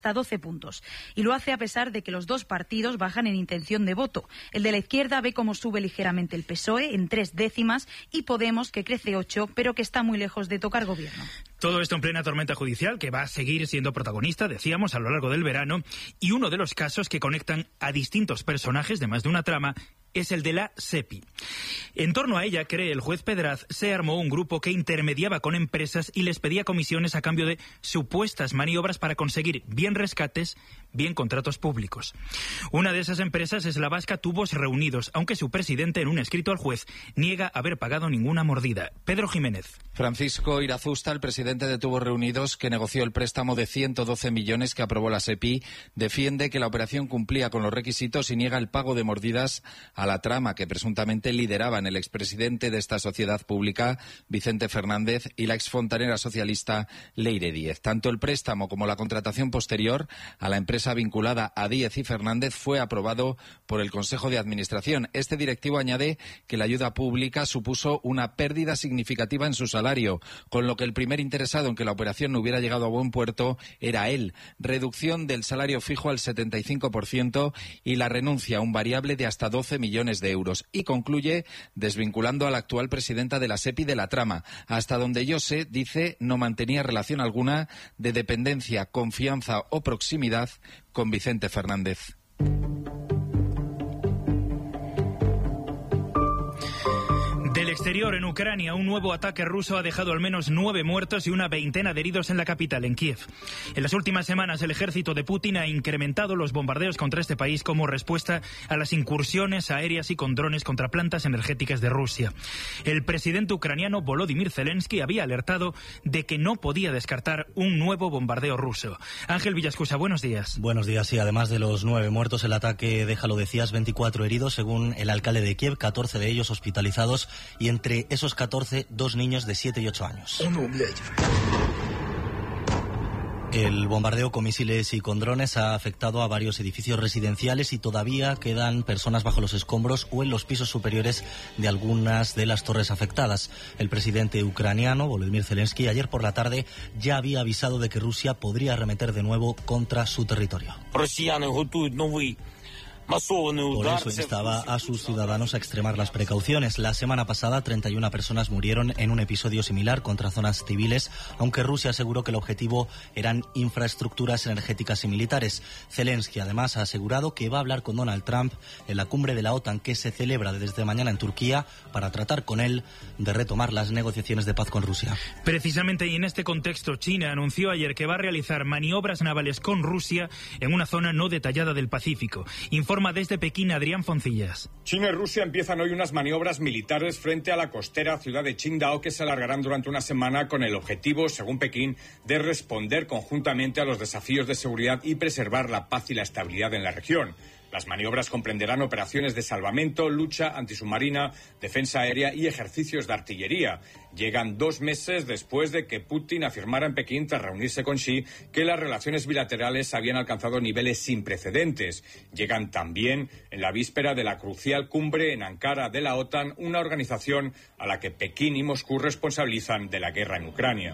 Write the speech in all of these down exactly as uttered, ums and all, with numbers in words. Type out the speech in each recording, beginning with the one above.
hasta doce puntos. Y lo hace a pesar de que los dos partidos bajan en intención de voto. El de la izquierda ve cómo sube ligeramente el P S O E en tres décimas y Podemos, que crece ocho, pero que está muy lejos de tocar gobierno. Todo esto en plena tormenta judicial que va a seguir siendo protagonista, decíamos, a lo largo del verano, y uno de los casos que conectan a distintos personajes de más de una trama es el de la SEPI. En torno a ella, cree el juez Pedraz, se armó un grupo que intermediaba con empresas y les pedía comisiones a cambio de supuestas maniobras para conseguir bien rescates, bien contratos públicos. Una de esas empresas es la vasca Tubos Reunidos, aunque su presidente, en un escrito al juez, niega haber pagado ninguna mordida. Pedro Jiménez. Francisco Irazusta, el presidente de Tubos Reunidos, que negoció el préstamo de ciento doce millones que aprobó la SEPI, defiende que la operación cumplía con los requisitos y niega el pago de mordidas a la trama que presuntamente lideraban el expresidente de esta sociedad pública, Vicente Fernández, y la exfontanera socialista Leire Díez. Tanto el préstamo como la contratación posterior a la empresa vinculada a Díez y Fernández fue aprobado por el Consejo de Administración. Este directivo añade que la ayuda pública supuso una pérdida significativa en su salario, con lo que el primer interesado en que la operación no hubiera llegado a buen puerto era él. Reducción del salario fijo al setenta y cinco por ciento y la renuncia a un variable de hasta doce millones de euros. Y concluye desvinculando a la actual presidenta de la SEPI de la trama. Hasta donde yo sé, dice, no mantenía relación alguna de dependencia, confianza o proximidad con Vicente Fernández. Del exterior, en Ucrania, un nuevo ataque ruso ha dejado al menos nueve muertos y una veintena de heridos en la capital, en Kiev. En las últimas semanas, el ejército de Putin ha incrementado los bombardeos contra este país como respuesta a las incursiones aéreas y con drones contra plantas energéticas de Rusia. El presidente ucraniano Volodymyr Zelensky había alertado de que no podía descartar un nuevo bombardeo ruso. Ángel Villascusa, buenos días. Buenos días, y además de los nueve muertos, el ataque deja, lo decías, veinticuatro heridos, según el alcalde de Kiev, catorce de ellos hospitalizados, y entre esos catorce, dos niños de siete y ocho años. El bombardeo con misiles y con drones ha afectado a varios edificios residenciales y todavía quedan personas bajo los escombros o en los pisos superiores de algunas de las torres afectadas. El presidente ucraniano, Volodymyr Zelensky, ayer por la tarde ya había avisado de que Rusia podría arremeter de nuevo contra su territorio. Por eso instaba a sus ciudadanos a extremar las precauciones. La semana pasada, treinta y una personas murieron en un episodio similar contra zonas civiles, aunque Rusia aseguró que el objetivo eran infraestructuras energéticas y militares. Zelensky, además, ha asegurado que va a hablar con Donald Trump en la cumbre de la OTAN que se celebra desde mañana en Turquía para tratar con él de retomar las negociaciones de paz con Rusia. Precisamente, y en este contexto, China anunció ayer que va a realizar maniobras navales con Rusia en una zona no detallada del Pacífico. Informa desde Pekín Adrián Foncillas. China y Rusia empiezan hoy unas maniobras militares frente a la costera ciudad de Qingdao que se alargarán durante una semana con el objetivo, según Pekín, de responder conjuntamente a los desafíos de seguridad y preservar la paz y la estabilidad en la región. Las maniobras comprenderán operaciones de salvamento, lucha antisubmarina, defensa aérea y ejercicios de artillería. Llegan dos meses después de que Putin afirmara en Pekín, tras reunirse con Xi, que las relaciones bilaterales habían alcanzado niveles sin precedentes. Llegan también en la víspera de la crucial cumbre en Ankara de la OTAN, una organización a la que Pekín y Moscú responsabilizan de la guerra en Ucrania.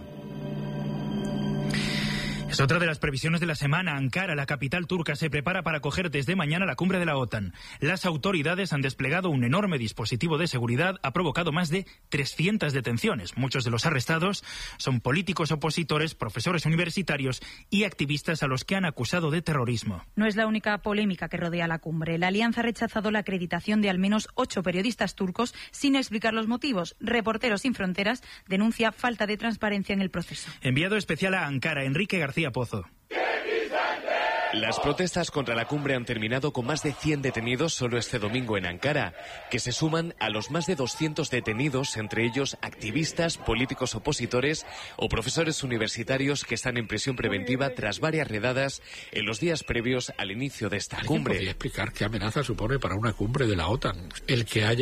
Es otra de las previsiones de la semana. Ankara, la capital turca, se prepara para acoger desde mañana la cumbre de la OTAN. Las autoridades han desplegado un enorme dispositivo de seguridad, ha provocado más de trescientas detenciones. Muchos de los arrestados son políticos opositores, profesores universitarios y activistas a los que han acusado de terrorismo. No es la única polémica que rodea la cumbre. La Alianza ha rechazado la acreditación de al menos ocho periodistas turcos sin explicar los motivos. Reporteros Sin Fronteras denuncia falta de transparencia en el proceso. Enviado especial a Ankara, Enrique García Pozo. Las protestas contra la cumbre han terminado con más de cien detenidos solo este domingo en Ankara, que se suman a los más de doscientos detenidos, entre ellos activistas, políticos opositores o profesores universitarios que están en prisión preventiva tras varias redadas en los días previos al inicio de esta cumbre. ¿Podría explicar qué amenaza supone para una cumbre de la OTAN el que haya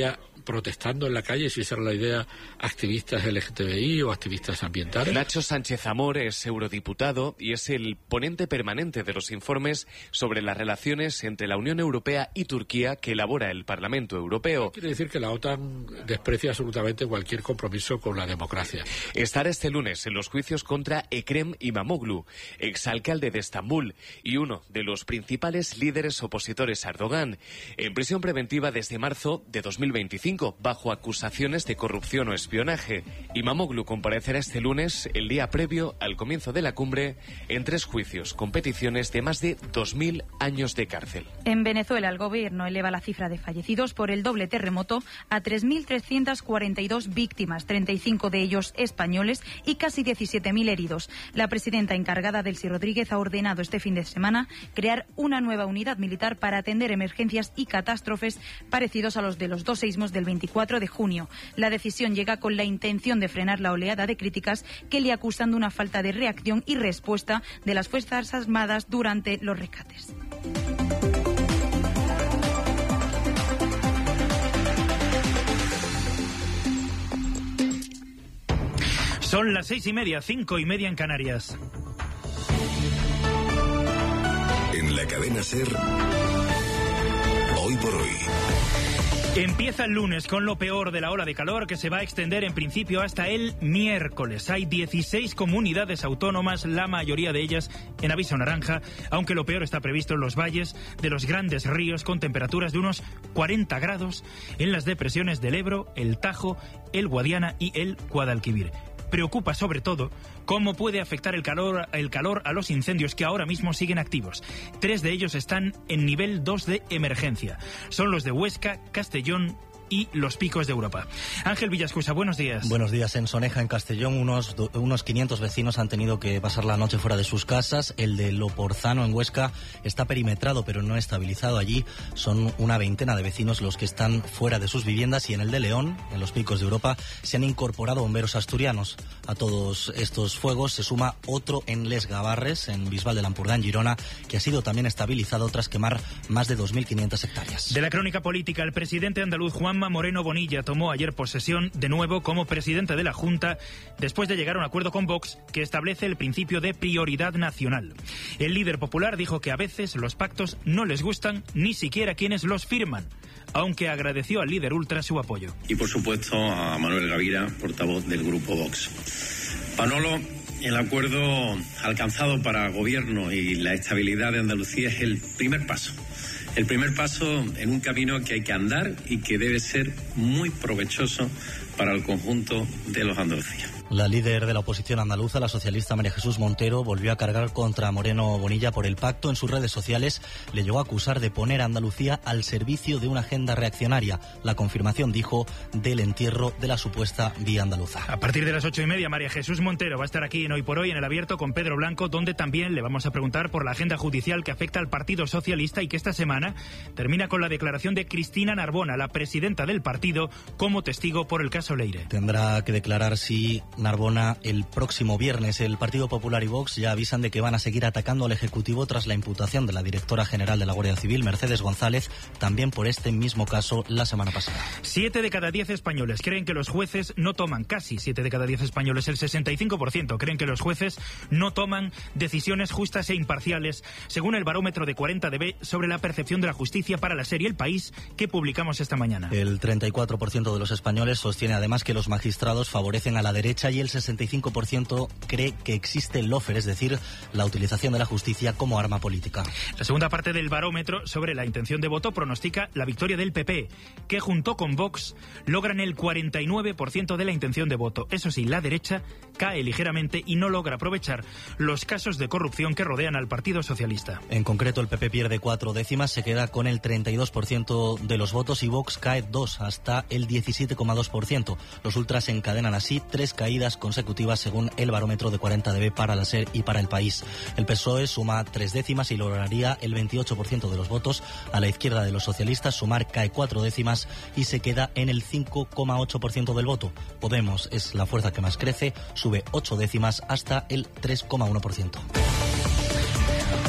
protestando en la calle, si esa era la idea, activistas L G T B I o activistas ambientales. Nacho Sánchez Amor es eurodiputado y es el ponente permanente de los informes sobre las relaciones entre la Unión Europea y Turquía que elabora el Parlamento Europeo. Quiere decir que la OTAN desprecia absolutamente cualquier compromiso con la democracia. Estará este lunes en los juicios contra Ekrem İmamoğlu, exalcalde de Estambul y uno de los principales líderes opositores a Erdogan, en prisión preventiva desde marzo de dos mil veinticinco, bajo acusaciones de corrupción o espionaje. İmamoğlu comparecerá este lunes, el día previo al comienzo de la cumbre, en tres juicios con peticiones de más de dos mil años de cárcel. En Venezuela, el gobierno eleva la cifra de fallecidos por el doble terremoto a tres mil trescientas cuarenta y dos víctimas, treinta y cinco de ellos españoles y casi diecisiete mil heridos. La presidenta encargada, Delcy Rodríguez, ha ordenado este fin de semana crear una nueva unidad militar para atender emergencias y catástrofes parecidos a los de los dos seísmos del veinticuatro de junio. La decisión llega con la intención de frenar la oleada de críticas que le acusan de una falta de reacción y respuesta de las Fuerzas Armadas durante los rescates. Son las seis y media, cinco y media en Canarias. En la cadena SER, hoy por hoy. Empieza el lunes con lo peor de la ola de calor que se va a extender en principio hasta el miércoles. Hay dieciséis comunidades autónomas, la mayoría de ellas en aviso naranja, aunque lo peor está previsto en los valles de los grandes ríos con temperaturas de unos cuarenta grados en las depresiones del Ebro, el Tajo, el Guadiana y el Guadalquivir. Preocupa sobre todo cómo puede afectar el calor, el calor a los incendios que ahora mismo siguen activos. Tres de ellos están en nivel dos de emergencia. Son los de Huesca, Castellón y Los Picos de Europa. Ángel Villascusa, buenos días. Buenos días. En Soneja, en Castellón, unos, unos quinientos vecinos han tenido que pasar la noche fuera de sus casas. El de Loporzano, en Huesca, está perimetrado pero no estabilizado. Allí son una veintena de vecinos los que están fuera de sus viviendas, y en el de León, en Los Picos de Europa, se han incorporado bomberos asturianos. A todos estos fuegos se suma otro en Les Gavarres, en Bisbal del Ampurdá, en Girona, que ha sido también estabilizado tras quemar más de dos mil quinientas hectáreas. De la crónica política, el presidente andaluz Juanma Moreno Bonilla tomó ayer posesión de nuevo como presidente de la Junta después de llegar a un acuerdo con Vox que establece el principio de prioridad nacional. El líder popular dijo que a veces los pactos no les gustan ni siquiera quienes los firman, aunque agradeció al líder ultra su apoyo. Y por supuesto a Manuel Gavira, portavoz del grupo Vox. Manolo, el acuerdo alcanzado para gobierno y la estabilidad de Andalucía es el primer paso. El primer paso en un camino que hay que andar y que debe ser muy provechoso para el conjunto de los andalucíes. La líder de la oposición andaluza, la socialista María Jesús Montero, volvió a cargar contra Moreno Bonilla por el pacto. En sus redes sociales le llegó a acusar de poner a Andalucía al servicio de una agenda reaccionaria. La confirmación, dijo, del entierro de la supuesta vía andaluza. A partir de las ocho y media, María Jesús Montero va a estar aquí en Hoy por Hoy, en El Abierto, con Pedro Blanco, donde también le vamos a preguntar por la agenda judicial que afecta al Partido Socialista y que esta semana termina con la declaración de Cristina Narbona, la presidenta del partido, como testigo por el caso Leire. Tendrá que declarar si Narbona el próximo viernes. El Partido Popular y Vox ya avisan de que van a seguir atacando al Ejecutivo tras la imputación de la directora general de la Guardia Civil, Mercedes González, también por este mismo caso la semana pasada. Siete de cada diez españoles creen que los jueces no toman, casi siete de cada diez españoles, el sesenta y cinco por ciento creen que los jueces no toman decisiones justas e imparciales, según el barómetro de cuarenta D B sobre la percepción de la justicia para la serie El País, que publicamos esta mañana. El treinta y cuatro por ciento de los españoles sostiene además que los magistrados favorecen a la derecha y el sesenta y cinco por ciento cree que existe el lawfare, es decir, la utilización de la justicia como arma política. La segunda parte del barómetro sobre la intención de voto pronostica la victoria del P P, que junto con Vox logran el cuarenta y nueve por ciento de la intención de voto. Eso sí, la derecha cae ligeramente y no logra aprovechar los casos de corrupción que rodean al Partido Socialista. En concreto, el P P pierde cuatro décimas, se queda con el treinta y dos por ciento de los votos, y Vox cae dos, hasta el diecisiete coma dos por ciento. Los ultras encadenan así tres caídas consecutivas según el barómetro de cuarenta D B para la SER y para El País. El P S O E suma tres décimas y lograría el veintiocho por ciento de los votos. A la izquierda de los socialistas, Sumar cae cuatro décimas y se queda en el cinco coma ocho por ciento del voto. Podemos es la fuerza que más crece, sube ocho décimas hasta el tres coma uno por ciento.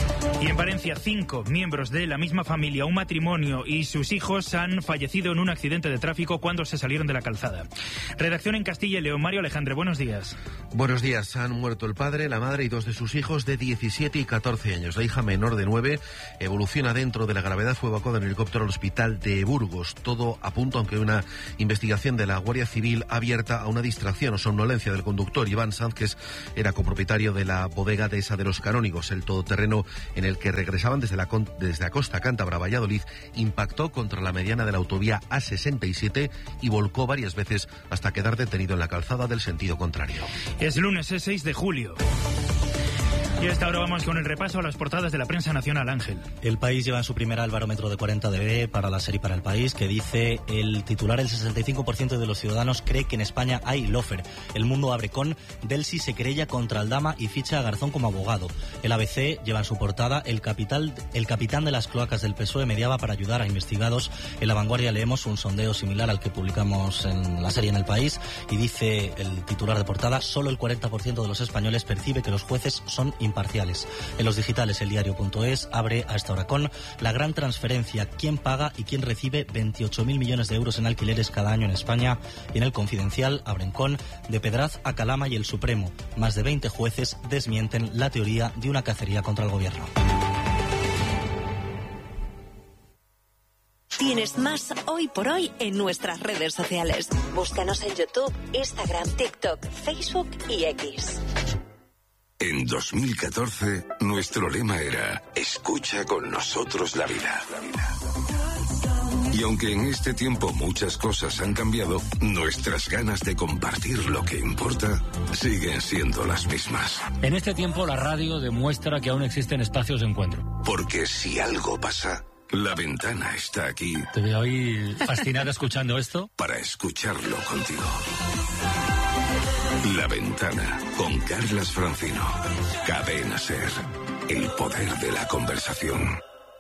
Y en Valencia, cinco miembros de la misma familia, un matrimonio y sus hijos han fallecido en un accidente de tráfico cuando se salieron de la calzada. Redacción en Castilla y León. Mario Alejandre, buenos días. Buenos días. Han muerto el padre, la madre y dos de sus hijos de diecisiete y catorce años. La hija menor de nueve evoluciona dentro de la gravedad. Fue evacuada en helicóptero al hospital de Burgos. Todo a punto, aunque una investigación de la Guardia Civil abierta a una distracción o somnolencia del conductor Iván Sanz, que era copropietario de la bodega Dehesa de los Canónigos. El todoterreno en el que regresaban desde la, desde la costa cántabra a Valladolid impactó contra la mediana de la autovía A sesenta y siete y volcó varias veces hasta quedar detenido en la calzada del sentido contrario. Es lunes, es seis de julio. Y hasta ahora vamos con el repaso a las portadas de la prensa nacional, Ángel. El País lleva en su primera el barómetro de cuarenta D B para la serie Para el País, que dice el titular: el sesenta y cinco por ciento de los ciudadanos cree que en España hay lofer. El Mundo abre con: Delsi se querella contra Aldama y ficha a Garzón como abogado. El A B C lleva en su portada: el, capital, el capitán de las cloacas del P S O E mediaba para ayudar a investigados. En La Vanguardia leemos un sondeo similar al que publicamos en la serie en El País y dice el titular de portada: solo el cuarenta por ciento de los españoles percibe que los jueces son imparciales. En los digitales, el diario punto es abre a esta hora con: la gran transferencia, quién paga y quién recibe veintiocho mil millones de euros en alquileres cada año en España. Y en el Confidencial abren con: de Pedraz a Calama y el Supremo, más de veinte jueces desmienten la teoría de una cacería contra el gobierno. Tienes más Hoy por Hoy en nuestras redes sociales. Búscanos en YouTube, Instagram, TikTok, Facebook y X. En dos mil catorce, nuestro lema era: escucha con nosotros la vida. Y aunque en este tiempo muchas cosas han cambiado, nuestras ganas de compartir lo que importa siguen siendo las mismas. En este tiempo la radio demuestra que aún existen espacios de encuentro. Porque si algo pasa, La Ventana está aquí. Te veo ahí fascinada escuchando esto. Para escucharlo contigo. La Ventana, con Carlas Francino. Cadena SER. El poder de la conversación.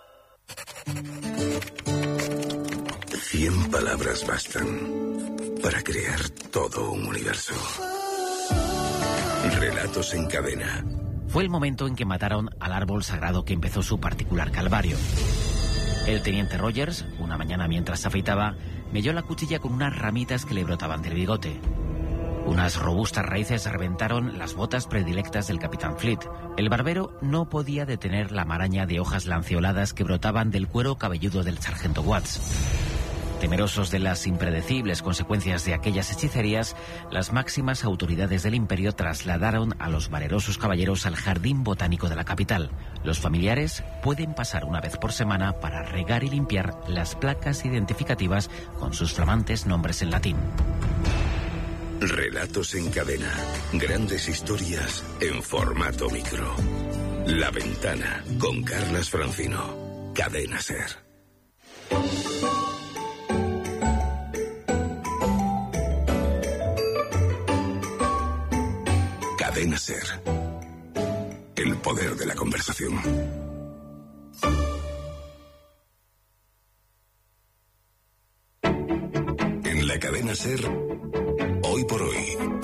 Cien palabras bastan para crear todo un universo. Relatos en cadena. Fue el momento en que mataron al árbol sagrado que empezó su particular calvario. El teniente Rogers, una mañana mientras se afeitaba, melló la cuchilla con unas ramitas que le brotaban del bigote. Unas robustas raíces reventaron las botas predilectas del capitán Fleet. El barbero no podía detener la maraña de hojas lanceoladas que brotaban del cuero cabelludo del sargento Watts. Temerosos de las impredecibles consecuencias de aquellas hechicerías, las máximas autoridades del imperio trasladaron a los valerosos caballeros al jardín botánico de la capital. Los familiares pueden pasar una vez por semana para regar y limpiar las placas identificativas con sus flamantes nombres en latín. Relatos en cadena. Grandes historias en formato micro. La Ventana, con Carlas Francino. Cadena SER. Cadena SER. El poder de la conversación. En la Cadena SER, Hoy por Hoy.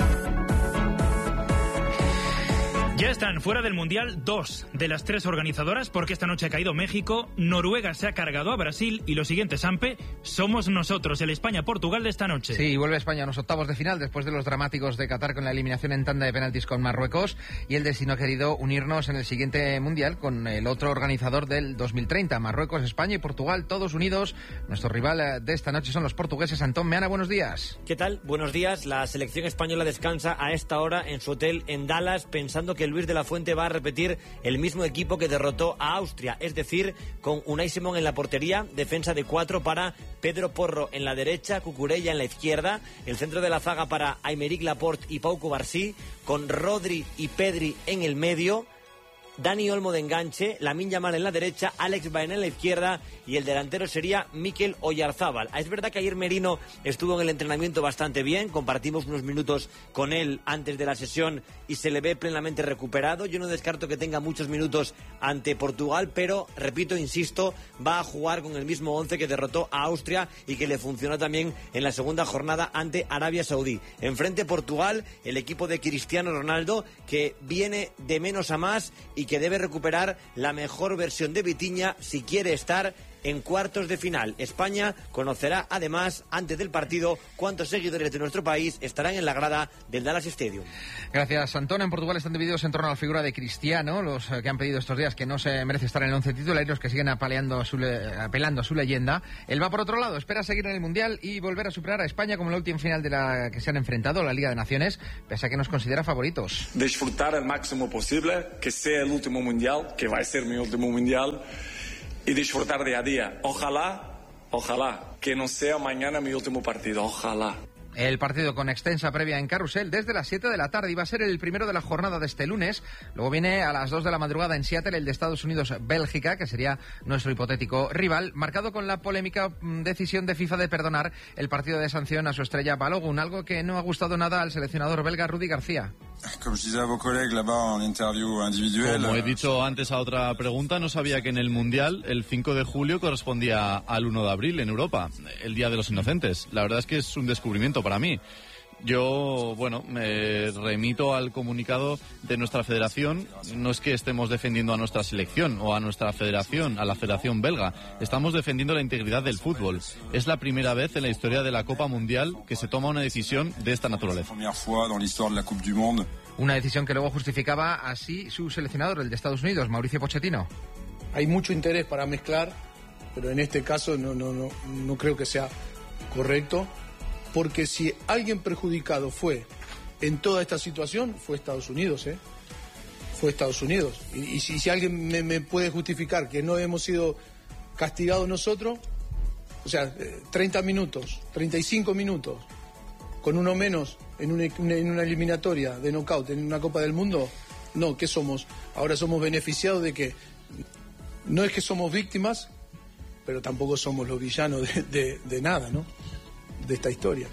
Ya están fuera del Mundial dos de las tres organizadoras, porque esta noche ha caído México, Noruega se ha cargado a Brasil y lo siguiente, Sampe, somos nosotros, el España-Portugal de esta noche. Sí, vuelve España a los octavos de final después de los dramáticos de Qatar con la eliminación en tanda de penaltis con Marruecos, y el destino ha querido unirnos en el siguiente Mundial con el otro organizador del dos mil treinta, Marruecos, España y Portugal, todos unidos. Nuestro rival de esta noche son los portugueses. Antón Meana, buenos días. ¿Qué tal? Buenos días. La selección española descansa a esta hora en su hotel en Dallas, pensando que Luis de la Fuente va a repetir el mismo equipo que derrotó a Austria, es decir, con Unai Simón en la portería, defensa de cuatro para Pedro Porro en la derecha, Cucurella en la izquierda, el centro de la zaga para Aymeric Laporte y Pau Cubarsí, con Rodri y Pedri en el medio, Dani Olmo de enganche, Lamine Yamal en la derecha, Alex Baena en la izquierda y el delantero sería Mikel Oyarzábal. Es verdad que ayer Merino estuvo en el entrenamiento bastante bien, compartimos unos minutos con él antes de la sesión y se le ve plenamente recuperado. Yo no descarto que tenga muchos minutos ante Portugal, pero repito, insisto, va a jugar con el mismo once que derrotó a Austria y que le funcionó también en la segunda jornada ante Arabia Saudí. Enfrente Portugal, el equipo de Cristiano Ronaldo, que viene de menos a más y que que debe recuperar la mejor versión de Vitinha si quiere estar en cuartos de final. España conocerá además antes del partido cuántos seguidores de nuestro país estarán en la grada del Dallas Stadium. Gracias, Antón. En Portugal están divididos en torno a la figura de Cristiano, los que han pedido estos días que no se merece estar en el once titular y los que siguen apaleando a su le... apelando a su leyenda. Él va por otro lado, espera seguir en el Mundial y volver a superar a España como en la última final de la que se han enfrentado, la Liga de Naciones, pese a que nos considera favoritos. Disfrutar al máximo posible, que sea el último Mundial, que va a ser mi último Mundial, y disfrutar día a día. Ojalá, ojalá, que no sea mañana mi último partido, ojalá. El partido con extensa previa en Carrusel desde las siete de la tarde iba a ser el primero de la jornada de este lunes. Luego viene a las dos de la madrugada en Seattle el de Estados Unidos-Bélgica, que sería nuestro hipotético rival, marcado con la polémica decisión de FIFA de perdonar el partido de sanción a su estrella Balogun, algo que no ha gustado nada al seleccionador belga Rudy García. Como he dicho antes a otra pregunta, no sabía que en el Mundial el cinco de julio correspondía al uno de abril en Europa, el Día de los Inocentes. La verdad es que es un descubrimiento para mí. Yo, bueno, me remito al comunicado de nuestra federación. No es que estemos defendiendo a nuestra selección o a nuestra federación, a la federación belga. Estamos defendiendo la integridad del fútbol. Es la primera vez en la historia de la Copa Mundial que se toma una decisión de esta naturaleza. Una decisión que luego justificaba así su seleccionador, el de Estados Unidos, Mauricio Pochettino. Hay mucho interés para mezclar, pero en este caso no, no, no, no creo que sea correcto. Porque si alguien perjudicado fue en toda esta situación, fue Estados Unidos, ¿eh? Fue Estados Unidos. Y, y si, si alguien me, me puede justificar que no hemos sido castigados nosotros, o sea, treinta minutos, treinta y cinco minutos, con uno menos en una, en una eliminatoria de knockout en una Copa del Mundo, no, ¿qué somos? Ahora somos beneficiados de que no es que somos víctimas, pero tampoco somos los villanos de, de, de nada, ¿no? De esta historia.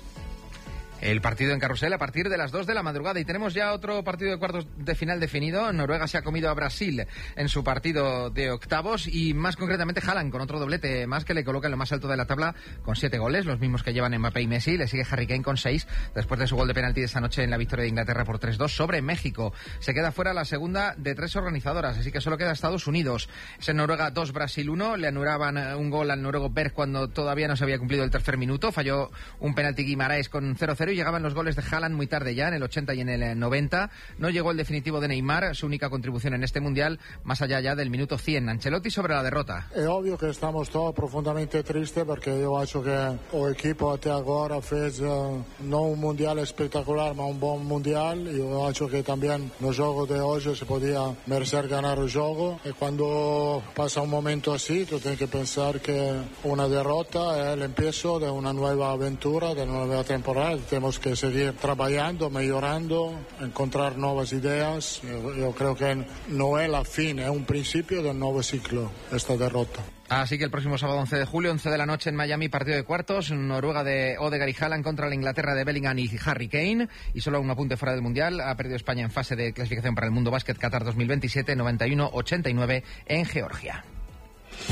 El partido en Carrusel a partir de las dos de la madrugada y tenemos ya otro partido de cuartos de final definido. Noruega se ha comido a Brasil en su partido de octavos y más concretamente Haaland con otro doblete más que le coloca en lo más alto de la tabla con siete goles, los mismos que llevan Mbappé y Messi. Le sigue Harry Kane con seis después de su gol de penalti de esta noche en la victoria de Inglaterra por tres dos sobre México. Se queda fuera la segunda de tres organizadoras, así que solo queda Estados Unidos. Es en Noruega dos, Brasil uno. Le anulaban un gol al noruego Berg cuando todavía no se había cumplido el tercer minuto. Falló un penalti Guimaraes con cero cero y llegaban los goles de Haaland muy tarde ya, en el ochenta y en el noventa. No llegó el definitivo de Neymar, su única contribución en este Mundial, más allá ya del minuto cien. Ancelotti sobre la derrota. Es obvio que estamos todos profundamente tristes porque yo acho que el equipo hasta ahora fez uh, no un Mundial espectacular, pero un buen Mundial. Yo acho que también no juego de hoy se podía merecer ganar el juego. Y cuando pasa un momento así, tú tienes que pensar que una derrota es el empiezo de una nueva aventura, de una nueva temporada. Tenemos que seguir trabajando, mejorando, encontrar nuevas ideas. Yo, yo creo que no es la fin, es un principio de un nuevo ciclo, esta derrota. Así que el próximo sábado once de julio, once de la noche en Miami, partido de cuartos, Noruega de Odegaard y Haaland contra la Inglaterra de Bellingham y Harry Kane. Y solo un apunte fuera del Mundial, ha perdido España en fase de clasificación para el Mundo Básquet Qatar dos mil veintisiete, noventa y uno a ochenta y nueve en Georgia.